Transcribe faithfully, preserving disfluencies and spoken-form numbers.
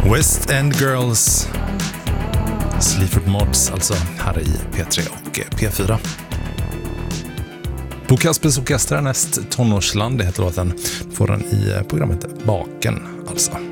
West End Girls, Sleaford Mods, alltså här i P tre och P fyra. Bo Kaspers Orkester, näst tonårsland, det heter låten. Får den i programmet Baken, alltså.